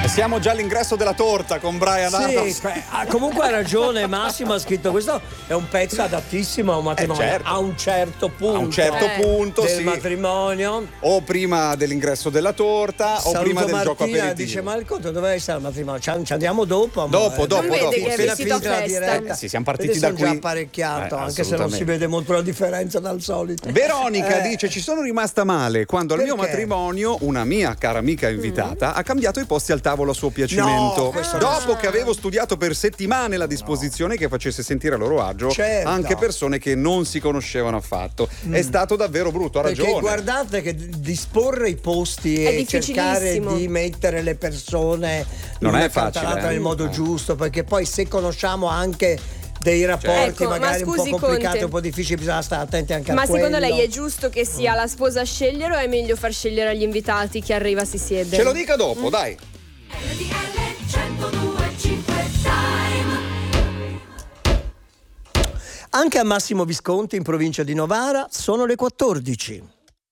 Siamo già all'ingresso della torta con Brian Adams. Comunque ha ragione Massimo, ha scritto questo è un pezzo adattissimo a un matrimonio, certo. a un certo punto, A un certo punto, del sì. matrimonio, O prima dell'ingresso della torta o prima del gioco aperitivo. Dice: ma il conto dove essere al matrimonio? Ci andiamo dopo, Dopo. Non vede che è Appena vestito a finita la festa. diretta. Sì, siamo partiti da Sono qui. già apparecchiato, anche se non si assolutamente. vede molto la differenza dal solito. Veronica dice: ci sono rimasta male quando al mio Perché? matrimonio una mia cara amica invitata ha cambiato i posti al tavolo a suo piacimento. Dopo che avevo studiato per settimane la disposizione che facesse sentire a loro agio anche persone che non si conoscevano affatto. È stato davvero brutto, ha Perché ragione. guardate che disporre i posti È e cercare difficilissimo. di mettere le persone Non in una è facile, cartellata nel modo giusto, perché poi se conosciamo anche dei rapporti Ecco, magari ma un po' scusi, complicati, Conte. un po' difficili, bisogna stare attenti anche Ma a quello. secondo lei è giusto che sia la sposa a scegliere o è meglio far scegliere agli invitati? Chi arriva si siede? Ce lo dica dopo, dai. Anche a Massimo Visconti in provincia di Novara sono le 14.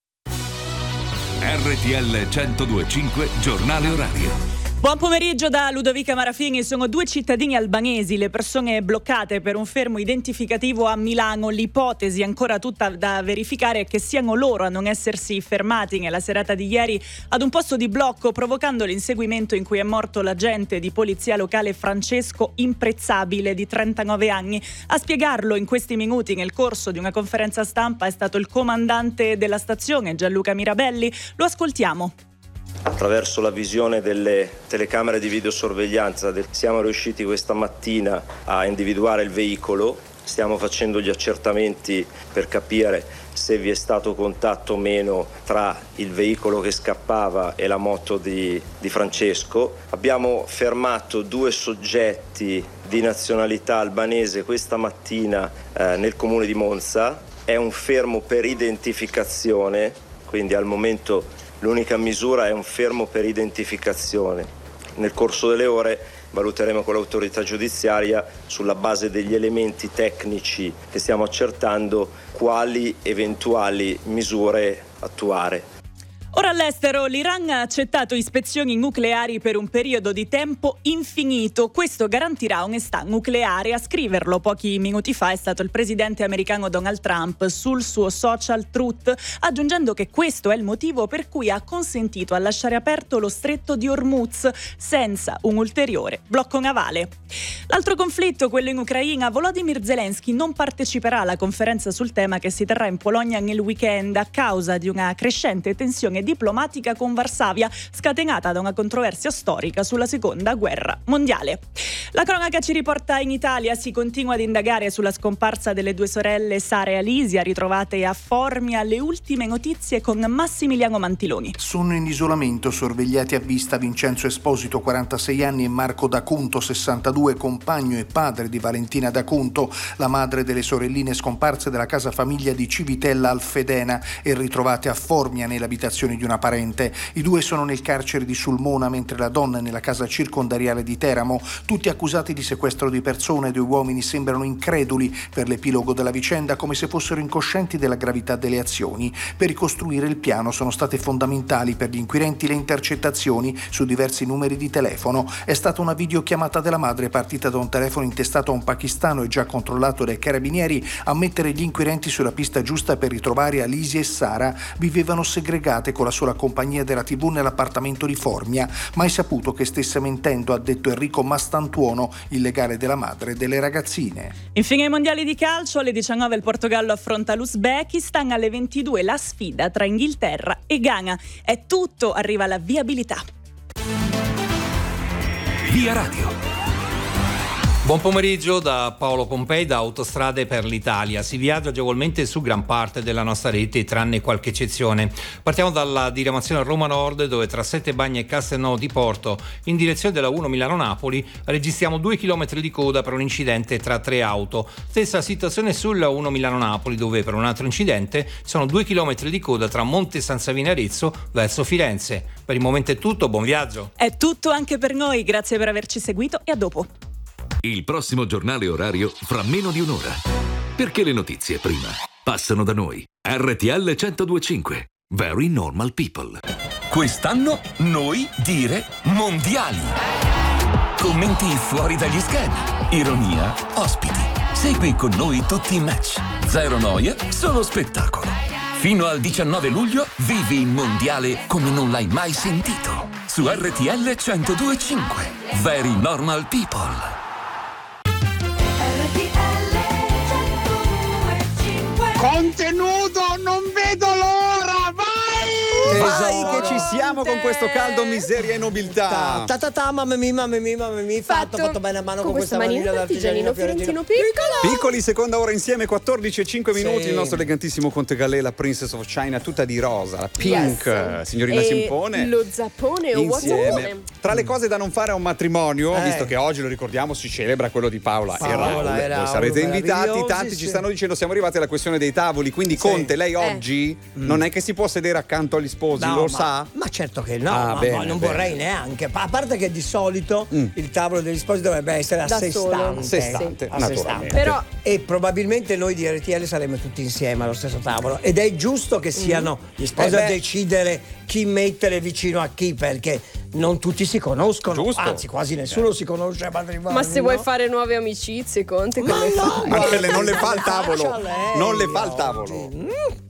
RTL 102.5 Giornale Orario. Buon pomeriggio da Ludovica Marafini. Sono 2 cittadini albanesi le persone bloccate per un fermo identificativo a Milano. L'ipotesi ancora tutta da verificare è che siano loro a non essersi fermati nella serata di ieri ad un posto di blocco, provocando l'inseguimento in cui è morto l'agente di polizia locale Francesco Imprezzabile di 39 anni. A spiegarlo in questi minuti nel corso di una conferenza stampa è stato il comandante della stazione Gianluca Mirabelli. Lo ascoltiamo. Attraverso la visione delle telecamere di videosorveglianza siamo riusciti questa mattina a individuare il veicolo. Stiamo facendo gli accertamenti per capire se vi è stato contatto o meno tra il veicolo che scappava e la moto di Francesco. Abbiamo fermato 2 soggetti di nazionalità albanese questa mattina nel comune di Monza. È un fermo per identificazione, quindi al momento l'unica misura è un fermo per identificazione. Nel corso delle ore valuteremo con l'autorità giudiziaria, sulla base degli elementi tecnici che stiamo accertando, quali eventuali misure attuare. Ora all'estero, l'Iran ha accettato ispezioni nucleari per un periodo di tempo infinito. Questo garantirà onestà nucleare. A scriverlo pochi minuti fa è stato il presidente americano Donald Trump sul suo social Truth, aggiungendo che questo è il motivo per cui ha consentito a lasciare aperto lo stretto di Hormuz senza un ulteriore blocco navale. L'altro conflitto, quello in Ucraina, Volodymyr Zelensky non parteciperà alla conferenza sul tema che si terrà in Polonia nel weekend a causa di una crescente tensione diplomatica con Varsavia, scatenata da una controversia storica sulla seconda guerra mondiale. La cronaca ci riporta in Italia. Si continua ad indagare sulla scomparsa delle 2 sorelle Sara e Alisia, ritrovate a Formia. Le ultime notizie con Massimiliano Mantiloni. Sono in isolamento, sorvegliati a vista Vincenzo Esposito, 46 anni, e Marco D'Acunto, 62, compagno e padre di Valentina D'Acunto, la madre delle sorelline scomparse della casa famiglia di Civitella Alfedena e ritrovate a Formia nell'abitazione di una parente. I 2 sono nel carcere di Sulmona, mentre la donna è nella casa circondariale di Teramo. Tutti accusati di sequestro di persone. 2 uomini sembrano increduli per l'epilogo della vicenda, come se fossero incoscienti della gravità delle azioni. Per ricostruire il piano sono state fondamentali per gli inquirenti le intercettazioni su diversi numeri di telefono. È stata una videochiamata della madre partita da un telefono intestato a un pakistano e già controllato dai carabinieri a mettere gli inquirenti sulla pista giusta per ritrovare Alisia e Sara. Vivevano segregate con la sola compagnia della TV nell'appartamento di Formia. Mai saputo che stesse mentendo, ha detto Enrico Mastantuono, il legale della madre delle ragazzine. Infine ai mondiali di calcio, alle 19 il Portogallo affronta l'Uzbekistan, alle 22 la sfida tra Inghilterra e Ghana. È tutto, arriva la viabilità. Via Radio. Buon pomeriggio da Paolo Pompei, da Autostrade per l'Italia. Si viaggia agevolmente su gran parte della nostra rete, tranne qualche eccezione. Partiamo dalla diramazione Roma Nord, dove tra Settebagni e Castelnuovo di Porto, in direzione della 1 Milano-Napoli, registriamo 2 chilometri di coda per un incidente tra 3 auto. Stessa situazione sulla 1 Milano-Napoli, dove per un altro incidente sono 2 chilometri di coda tra Monte San Savino Arezzo verso Firenze. Per il momento è tutto, buon viaggio. È tutto anche per noi, grazie per averci seguito e a dopo. Il prossimo giornale orario fra meno di un'ora. Perché le notizie prima passano da noi. RTL 102.5. Very Normal People. Quest'anno noi dire mondiali. Commenti fuori dagli schemi, ironia, ospiti. Segui con noi tutti i match. Zero noia, solo spettacolo. Fino al 19 luglio vivi il mondiale come non l'hai mai sentito. Su RTL 102.5. Very Normal People. Contenuto, non vedo l'ora, vai! Vai che ci siamo con questo caldo, miseria e nobiltà. Mamma mia, fatto bene a mano con questa manina d'artigianino fiorentino piccolo. Piccoli, seconda ora insieme, 14:05 minuti. Sì. Il nostro elegantissimo Conte Galè, la Princess of China, tutta di rosa, la pink, signorina Simpone. Lo zappone o insieme. Tra le cose da non fare a un matrimonio, visto che oggi lo ricordiamo, si celebra quello di Paola e Raul. Voi sarete invitati, tanti ci stanno dicendo, siamo arrivati alla questione dei tavoli, quindi Conte, lei oggi non è che si può sedere accanto agli sposi, lo sa? Ma certo che no, non vorrei neanche. A parte che di solito il tavolo degli sposi dovrebbe essere a sé stante. Però e probabilmente noi di RTL saremo tutti insieme allo stesso tavolo ed è giusto che siano gli sposi a decidere chi mettere vicino a chi, perché non tutti si conoscono. Giusto. Anzi quasi nessuno si conosce a matrimonio. ma se vuoi fare nuove amicizie, Conte, come fai? Ma non le fa al tavolo. Non le fa al tavolo.